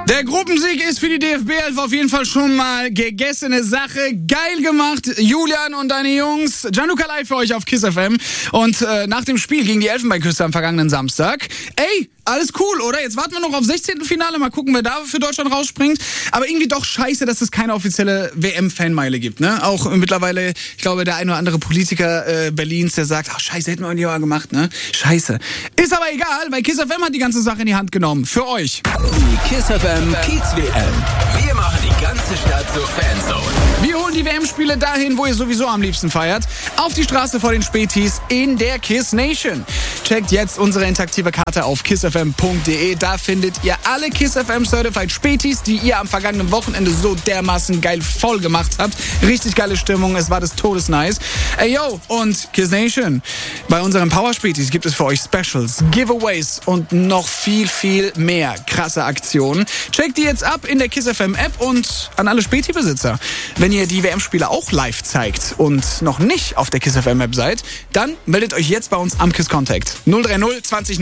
Der Gruppensieg ist für die DFB 11 auf jeden Fall schon mal gegessene Sache. Geil gemacht, Julian und deine Jungs. Gianluca live für euch auf KISS FM. Und nach dem Spiel gegen die Elfenbeinküste am vergangenen Samstag, alles cool, oder? Jetzt warten wir noch auf 16. Finale, mal gucken, wer da für Deutschland rausspringt. Aber irgendwie doch scheiße, dass es keine offizielle WM-Fanmeile gibt, ne? Auch mittlerweile, ich glaube, der ein oder andere Politiker Berlins, der sagt, ach scheiße, hätten wir nicht mal gemacht, ne? Scheiße. Ist aber egal, weil KISS FM hat die ganze Sache in die Hand genommen. Für euch. Die KISS FM Kiez WM. Wir machen die ganze Stadt zur Fanzone. Wir holen die WM-Spiele dahin, wo ihr sowieso am liebsten feiert. Auf die Straße vor den Spätis in der KISS Nation. Checkt jetzt unsere interaktive Karte auf kissfm.de. Da findet ihr alle KISS FM Certified Spätis, die ihr am vergangenen Wochenende so dermaßen geil voll gemacht habt. Richtig geile Stimmung, es war des Todes nice. Ey yo, und KISS Nation, bei unseren Power Spätis gibt es für euch Specials, Giveaways und noch viel, viel mehr krasse Aktionen. Checkt die jetzt ab in der KISS FM App und an alle Späti-Besitzer. Wenn ihr die WM-Spiele auch live zeigt und noch nicht auf der KISS FM App seid, dann meldet euch jetzt bei uns am KISS Contact. 030 20